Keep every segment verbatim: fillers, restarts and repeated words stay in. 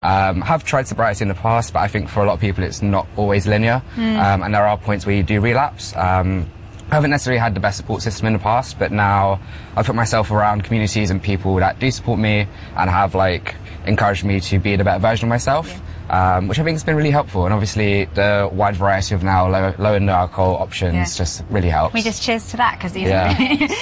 Um, I have tried sobriety in the past, but I think for a lot of people it's not always linear, mm. um, and there are points where you do relapse. Um, I haven't necessarily had the best support system in the past, but now I've put myself around communities and people that do support me and have like encouraged me to be the better version of myself, yeah. um, which I think has been really helpful. And obviously the wide variety of now low, low and no alcohol options yeah. just really helps. We just cheers to that because these yeah.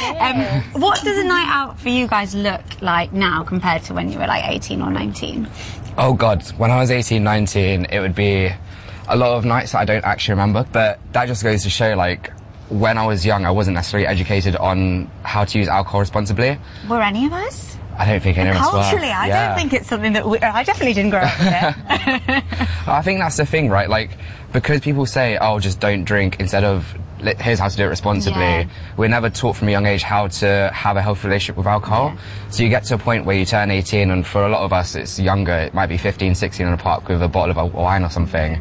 are um, what does a night out for you guys look like now compared to when you were like eighteen or nineteen? Oh God, when I was eighteen, nineteen, it would be a lot of nights that I don't actually remember, but that just goes to show like when I was young I wasn't necessarily educated on how to use alcohol responsibly. Were any of us? I don't think any of us were. Culturally, I yeah. don't think it's something that we, I definitely didn't grow up with it. I think that's the thing, right? Like, because people say, oh, just don't drink instead of here's how to do it responsibly. Yeah. We're never taught from a young age how to have a healthy relationship with alcohol. Yeah. So you get to a point where you turn eighteen, and for a lot of us it's younger, it might be fifteen, sixteen in a park with a bottle of wine or something.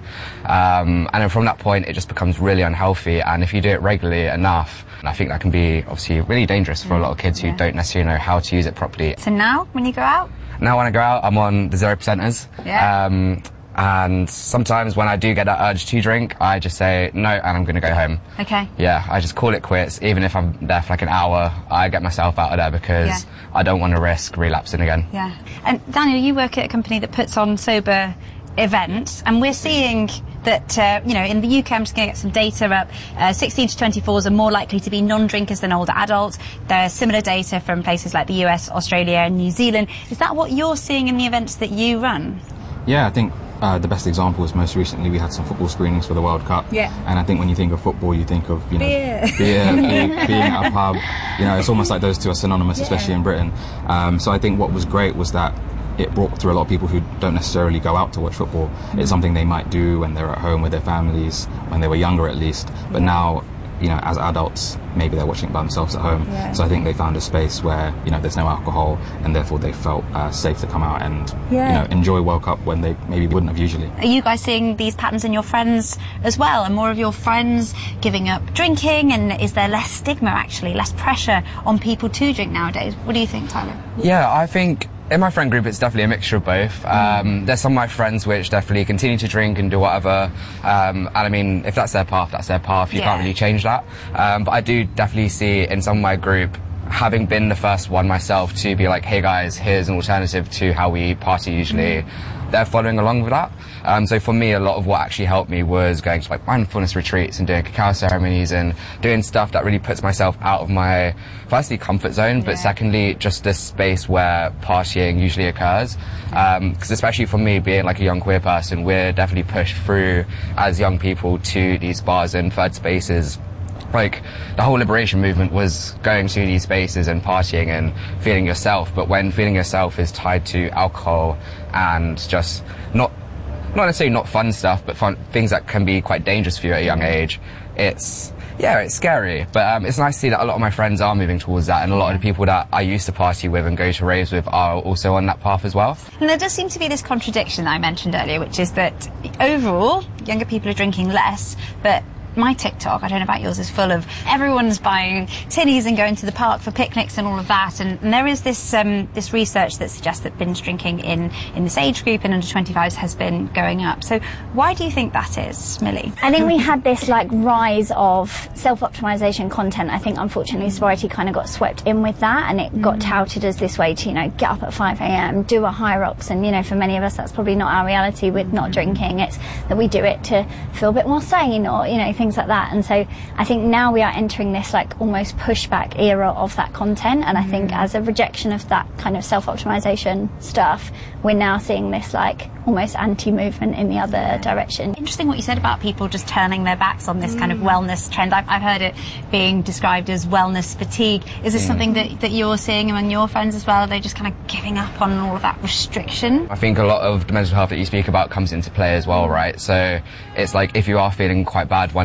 Um, and then from that point it just becomes really unhealthy, and if you do it regularly enough, I think that can be obviously really dangerous for a lot of kids who yeah. don't necessarily know how to use it properly. So now when you go out? Now when I go out I'm on the zero percenters. Yeah. Um, And sometimes when I do get that urge to drink, I just say no and I'm going to go home. Okay. Yeah, I just call it quits. Even if I'm there for like an hour, I get myself out of there because yeah. I don't want to risk relapsing again. Yeah. And Daniel, you work at a company that puts on sober events, and we're seeing that, uh, you know, in the U K, I'm just going to get some data up, uh, sixteen to twenty-fours are more likely to be non-drinkers than older adults. There's similar data from places like the U S, Australia and New Zealand. Is that what you're seeing in the events that you run? Yeah, I think Uh, the best example is most recently we had some football screenings for the World Cup. Yeah. And I think when you think of football, you think of, you know, beer, beer being, being at a pub. You know, it's almost like those two are synonymous, yeah. especially in Britain. Um, so I think what was great was that it brought through a lot of people who don't necessarily go out to watch football. Mm-hmm. It's something they might do when they're at home with their families, when they were younger at least. But yeah. now, you know, as adults, maybe they're watching it by themselves at home. Yeah. So I think they found a space where, you know, there's no alcohol, and therefore they felt uh, safe to come out and, yeah. you know, enjoy World Cup when they maybe wouldn't have usually. Are you guys seeing these patterns in your friends as well? Are more of your friends giving up drinking? And is there less stigma, actually, less pressure on people to drink nowadays? What do you think, Tyler? Yeah, I think in my friend group it's definitely a mixture of both. Um, there's some of my friends which definitely continue to drink and do whatever, um, and I mean, if that's their path, that's their path. You yeah. can't really change that. Um, but I do definitely see in some of my group, having been the first one myself to be like, hey guys, here's an alternative to how we party usually, mm. they're following along with that. Um, so for me, a lot of what actually helped me was going to like mindfulness retreats and doing cacao ceremonies and doing stuff that really puts myself out of my, firstly, comfort zone, but yeah. secondly, just this space where partying usually occurs. Because um, especially for me, being like a young queer person, we're definitely pushed through as young people to these bars and third spaces. Like, the whole liberation movement was going to these spaces and partying and feeling yourself, but when feeling yourself is tied to alcohol and just not not necessarily not fun stuff, but fun things that can be quite dangerous for you at a young age, it's yeah, it's scary. But um, it's nice to see that a lot of my friends are moving towards that, and a lot of the people that I used to party with and go to raves with are also on that path as well. And there does seem to be this contradiction that I mentioned earlier, which is that overall, younger people are drinking less, but my TikTok, I don't know about yours, is full of everyone's buying tinnies and going to the park for picnics and all of that. And, and there is this um, this research that suggests that binge drinking in, in this age group and under twenty-fives has been going up. So why do you think that is, Millie? I think we had this like rise of self-optimization content. I think unfortunately sobriety kind of got swept in with that, and it mm. got touted as this way to, you know, get up at five a m, do a Hyrox, and, you know, for many of us that's probably not our reality with not drinking. It's that we do it to feel a bit more sane, or, you know, things like that. And so I think now we are entering this like almost pushback era of that content, and I think as a rejection of that kind of self-optimization stuff, we're now seeing this like almost anti-movement in the other direction. Interesting what you said about people just turning their backs on this mm. kind of wellness trend. I've, I've heard it being described as wellness fatigue. Is this mm. something that, that you're seeing among your friends as well? Are they just kind of giving up on all of that restriction? I think a lot of the mental health that you speak about comes into play as well, right? So it's like if you are feeling quite bad one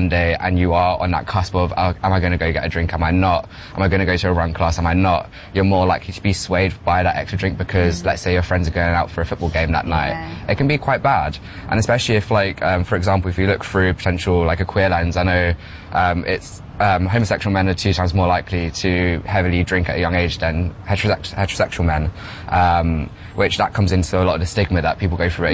Monday and you are on that cusp of, oh, am I going to go get a drink? Am I not? Am I going to go to a run class? Am I not? You're more likely to be swayed by that extra drink because, mm. let's say, your friends are going out for a football game that night. Yeah. It can be quite bad. And especially if, like, um, for example, if you look through potential, like, a queer lens, I know um, it's um, homosexual men are two times more likely to heavily drink at a young age than heterosex- heterosexual men, um, which that comes into a lot of the stigma that people go through at